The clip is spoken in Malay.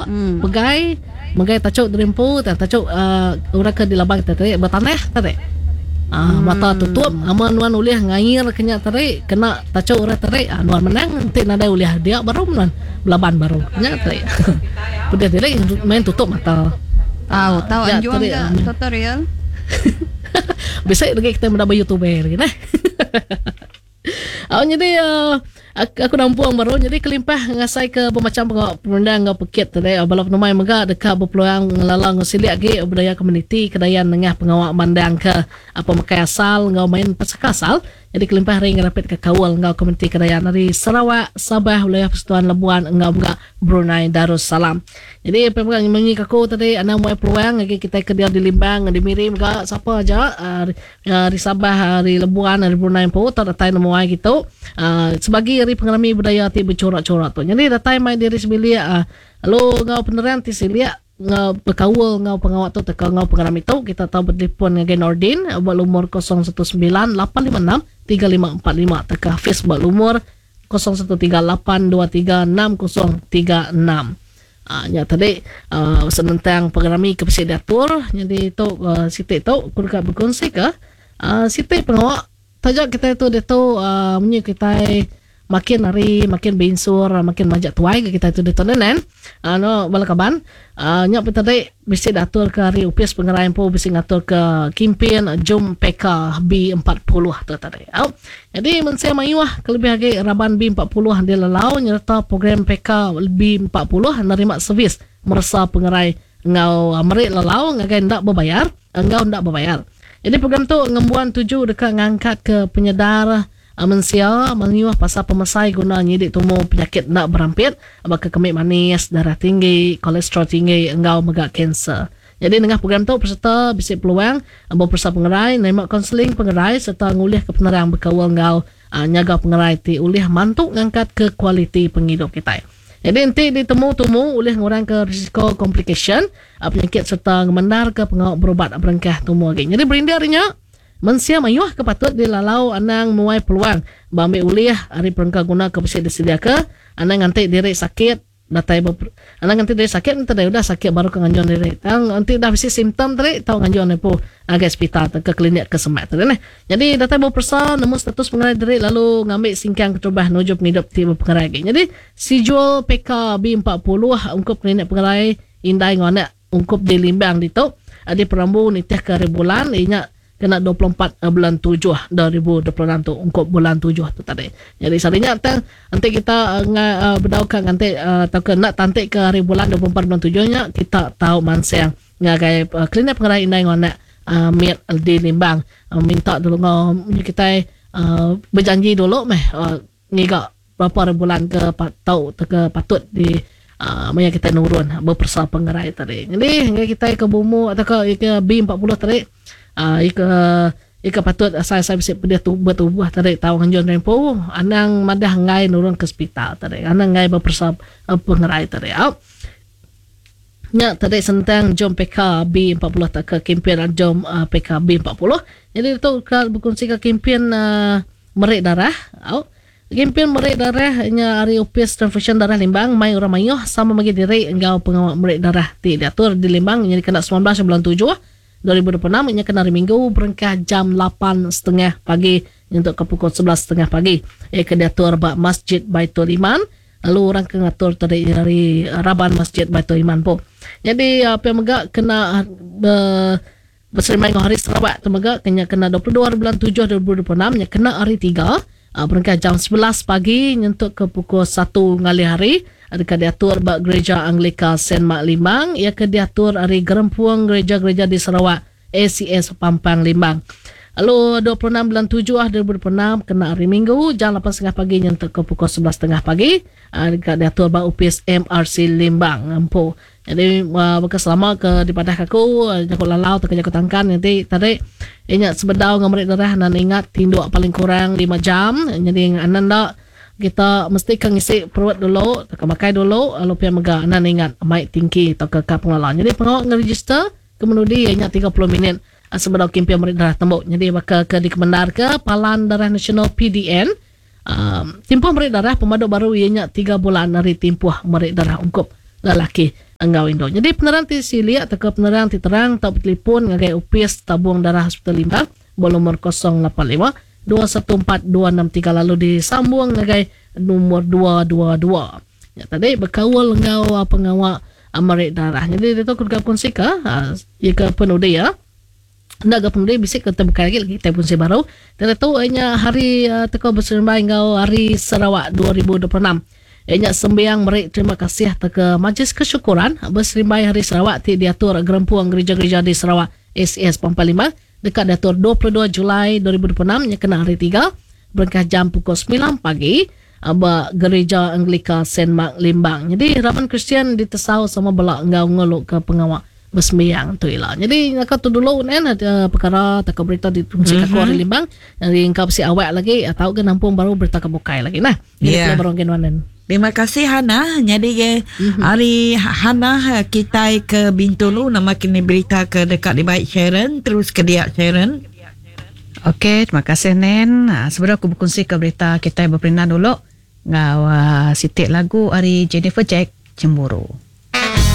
pegai megai tacuk drimpu tacuk ura ke di labang tadi bertanah tadi mata tutup nuan ulih ngair kenya tadi kena tacuk ura tadi nuan menang nanti nada ulih dia baru nuan belaban baru nya tadi udah tadi main tutup mata tahu ya, anjuang tadi, enggak tutorial bisa lagi kita mendapat youtuber gitu nah. Jadi aku nampuang baru jadi kelimpah ngasai ke bermacam pemandang ngau pekit tadi balap nomai mega dekat berpeluang ngelalang ngosilik lagi budaya komuniti kedayan nengah pengawak mandang ke apa makai asal ngau main pasak asal jadi kelimpah ring rapid ke kawal ngau komuniti kedayan dari Sarawak Sabah wilayah Persekutuan Labuan ngau mega Brunei Darussalam jadi pemegang menyi kaku tadi anak mau peluang lagi kita ke dia di Limbang di Mirim ke siapa aja di Sabah di Labuan di Brunei pun terdatai nama gitu sebagai hari pengalami budaya ti bercorak-corak tu jadi datai mai diri sebilia lalu ngau peneran ti silia ngau berkawal ngau pengawat tu teka ngau pengalami tu kita tahu bertelefon dengan Nordin berlumur 0198563545 teka Facebook berlumur 0138236036 nya tadi senentang pengalami kepesi diatur jadi tu siti tu kurang berkongsi ke siti pengawak tajak kita itu dia tu punya kita makin hari makin beinsur makin majak tuai kita itu dia tu nenen no balakaban nya tadi bisa datur ke hari upis pengarah po bisa ngatur ke kimpin jom PK B40 tu tadi jadi mensia mayuah kelebih lagi raban B40 dia lalau nyerta program PK B40 nerima servis merasa pengarah ngau merik lalau ngagai ndak berbayar engau ndak berbayar jadi program tu ngembuan 7 dekat ngangkat ke penyedar mensia mengiwah pasal pemesai guna nyidik tumu penyakit nak berampit bakal kemik manis, darah tinggi, kolesterol tinggi, engau megak kanser. Jadi dengan program tu peserta bisa peluang berpersah pengerai, nerima konseling pengerai serta ngulih ke penerang berkawal engau nyaga pengerai ti ulih mantuk ngangkat ke kualiti penghidup kita. Jadi nanti ditemu-temu oleh ngurang ke risiko complication penyakit serta ngemendar ke pengawal berobat berengkah tumu lagi. Jadi berindarinya mensia mayuah kepatut dilalau anang muai peluang bambil uliah hari perengkah guna kepesi disedia ke anang nanti diri sakit datai anang nanti diri sakit nanti udah sakit baru ke nganjon diri nanti dah bisi simptom tadi tahu nganjon po agak hospital ke klinik ke semak tadi nah jadi datai bawa persa namun status pengerai diri lalu ngambil singkang ketubah nujup hidup tiba pengerai lagi jadi si jual PK B40 ungkup klinik pengerai indai ngona ungkup di Limbang itu ada perambu nitih ke bulan inya kena 24 bulan 7 2026 tu ungkup bulan 7 tu tadi. Jadi sarinya nanti kita berdaukan nanti atau kena tantik ke hari bulan 24 bulan 7 nya kita tahu mansiang ngagai klinik pengerai indai ngona mit di Limbang minta dulu kita berjanji dulu ngiga berapa hari bulan ke tahu ke patut di maya kita nurun berpersa pengerai tadi. Jadi kita ke Bumu atau ke B40 tadi ika patut saya bisa dia bertubuh tadi tahu nganjon rempo anang madah ngai nurun ke hospital tadi anang ngai berpersab pengerai tadi nya tadi sentang jom PK B40 tak ke kempen jom PK B40 jadi itu berkongsi ke kempen merik darah kempen merik darah nya hari upis transfusion darah Limbang mai orang mayuh sama bagi diri engau pengawal merik darah ti diatur di Limbang jadi kena 19 bulan 7 2026 ini kena hari Minggu berengkah jam 8.30 pagi untuk ke pukul 11.30 pagi ke diatur Masjid Baitul Iman lalu orang ke ngatur tadi dari Raban Masjid Baitul Iman po jadi apa megak kena berserimai hari Sarawak tu megak kena 22 bulan 7 2026 nya kena hari 3 berengkah jam 11 pagi untuk ke pukul 1 ngali hari dekat diatur bak gereja Anglika Saint Mak Limbang ia ke diatur hari gerempuang gereja-gereja di Sarawak ACS Pampang Limbang lalu 26 bulan 7 2026 kena hari Minggu jam 8.30 pagi untuk ke pukul 11.30 pagi dekat diatur bak upis MRC Limbang empo jadi bekas lama ke di padah kaku jakut lalau terkejakut tangkan nanti tadi ingat sebedau ngamrik darah dan ingat tinduk paling kurang 5 jam jadi anan dak kita mesti kan ngisi perut dulu, makai dulu, lalu pihak megah nan ingat mic tinggi atau ke pengelola. Jadi pengawal ngeregister kemenudi hanya 30 minit sebelum kimpian merik darah tembok. Jadi bakal ke dikemendar ke Palan Darah Nasional PDN. Timpuh merik darah pemadu baru ianya 3 bulan dari timpuh merik darah ungkup lelaki. engau Indo. Jadi penerang ti siliak teka penerang ti terang tau telefon ngagai UPS Tabung Darah Hospital Limbang boleh nomor 085 214 263 lalu disambung ngagai nomor 222. Ya tadi berkawal engau pengawal amarik darah. Jadi itu kurang konsika ya ke penuh ya. Nak gapung dia bisik kita buka lagi telefon saya baru. Dan itu hanya hari teko bersembah engau hari Sarawak 2026. Hanya sembiang merik terima kasih teka majlis kesyukuran bersembah hari Sarawak ti diatur gerempuang gereja-gereja di Sarawak SES Pampalima dekat diatur 22 Julai 2026 yang kena hari 3 berangkat jam pukul 9 pagi gereja Anglika Saint Mark Limbang. Jadi Raman Kristian ditesau sama belak engau ngeluk ke pengawal bersembayang tu ialah. Jadi nak tu dulu ada perkara tak berita di Fungsi Kakor Limbang dari engkau si awak lagi atau ke nampung baru berita kebukai lagi nah. Ini baru genwanan. Terima kasih Hana. Jadi hari Hana kita ke Bintulu nama kini berita ke dekat di Baik Sharon terus ke dia Sharon. Okey, terima kasih Nen. Sebelum aku berkongsi ke berita kita berperindah dulu. Ngau sitik lagu hari Jennifer Jack Cemburu.